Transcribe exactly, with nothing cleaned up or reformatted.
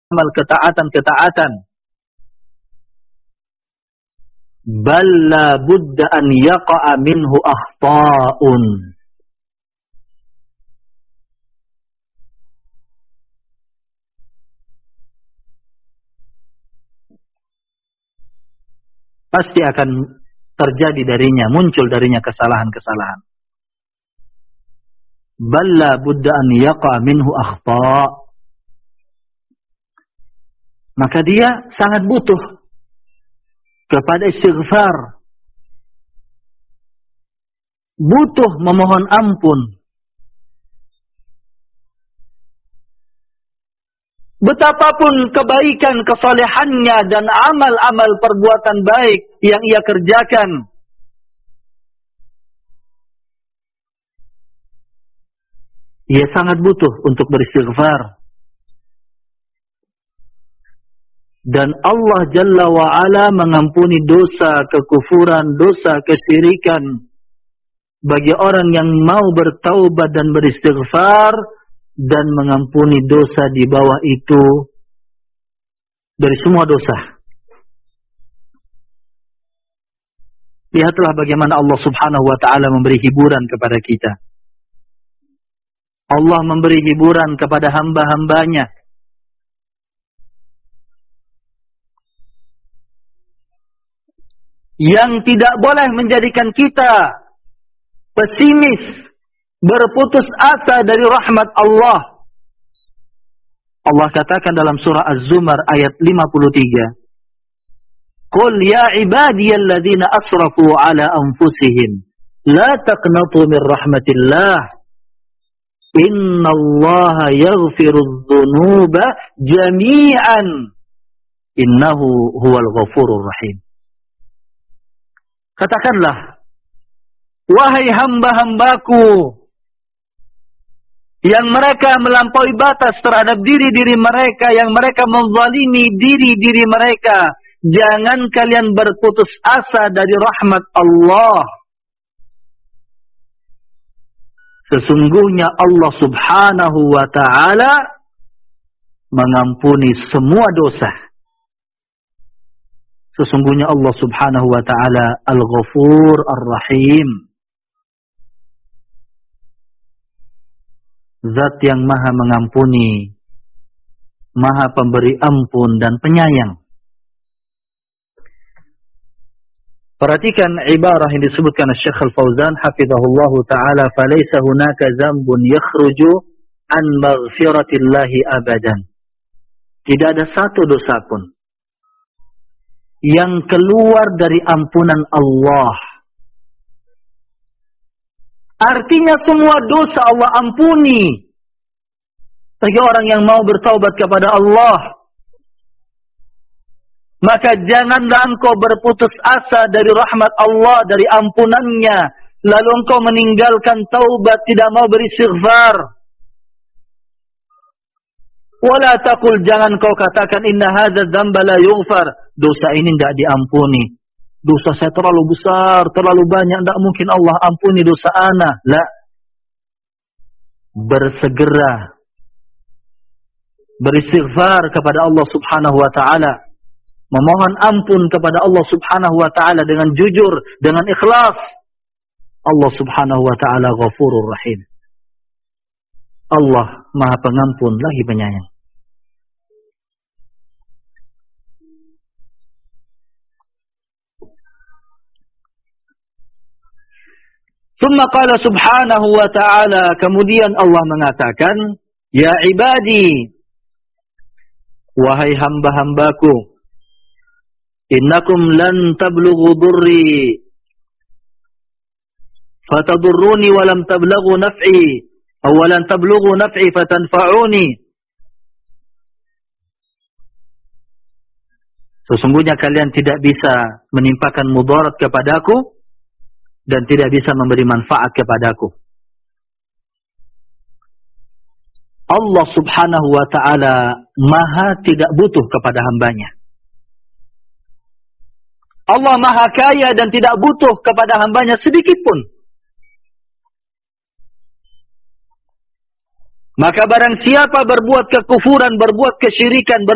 amal ketaatan-ketaatan. Bal la budda an yaqa'a minhu akhta'un. Pasti akan terjadi darinya, muncul darinya kesalahan-kesalahan. Bal la budda an yaqa'a minhu akhta'. Maka dia sangat butuh kepada istighfar. Butuh memohon ampun. Betapapun kebaikan, kesolehannya dan amal-amal perbuatan baik yang ia kerjakan, ia sangat butuh untuk beristighfar. Dan Allah Jalla wa'ala mengampuni dosa kekufuran, dosa kesyirikan bagi orang yang mau bertaubat dan beristighfar, dan mengampuni dosa di bawah itu dari semua dosa. Lihatlah bagaimana Allah Subhanahu wa ta'ala memberi hiburan kepada kita. Allah memberi hiburan kepada hamba-hambanya. Yang tidak boleh menjadikan kita pesimis, berputus asa dari rahmat Allah. Allah katakan dalam surah Az-Zumar ayat lima puluh tiga. Qul ya ibadiyalladzina asrafu ala anfusihim la taqnatu min rahmatillah. Innallaha yaghfirudz dzunuba jami'an. Innahu huwal ghafurur rahim. Katakanlah, wahai hamba-hambaku yang mereka melampaui batas terhadap diri-diri mereka, yang mereka menzalimi diri-diri mereka, jangan kalian berputus asa dari rahmat Allah. Sesungguhnya Allah Subhanahu wa ta'ala mengampuni semua dosa. Sesungguhnya Allah Subhanahu wa ta'ala Al-Ghafur Ar-Rahim. Zat yang maha mengampuni, maha pemberi ampun dan penyayang. Perhatikan ibarah yang disebutkan oleh Syekh Al-Fauzan hafizahullahu ta'ala, falaysa hunaka dzambun yakhruju an maghfiratillahi abadan. Tidak ada satu dosa pun yang keluar dari ampunan Allah. Artinya semua dosa Allah ampuni bagi orang yang mau bertaubat kepada Allah. Maka janganlah engkau berputus asa dari rahmat Allah, dari ampunannya, lalu engkau meninggalkan taubat, tidak mau beristighfar. Wala taqul, jangan kau katakan inna hadza dzamba la yughfar, dosa ini tidak diampuni. Dosa saya terlalu besar, terlalu banyak, tidak mungkin Allah ampuni dosa ana. La. Bersegera beristighfar kepada Allah Subhanahu wa ta'ala, memohon ampun kepada Allah Subhanahu wa ta'ala dengan jujur, dengan ikhlas. Allah Subhanahu wa ta'ala Ghafurur Rahim. Allah Maha Pengampun lagi Penyayang. Tsumma qala subhanahu wa ta'ala, kemudian Allah mengatakan, ya ibadi, wahai hamba-hambaku, innakum lan tablughu durri fatadurruni wa lam tablughu naf'i aw lan tablughu naf'i fatanfa'uni. Sesungguhnya kalian tidak bisa menimpakan mudarat kepadaku dan tidak bisa memberi manfaat kepadaku. Allah Subhanahu wa ta'ala maha tidak butuh kepada hambanya. Allah maha kaya dan tidak butuh kepada hambanya sedikit pun. Maka barang siapa berbuat kekufuran, berbuat kesyirikan,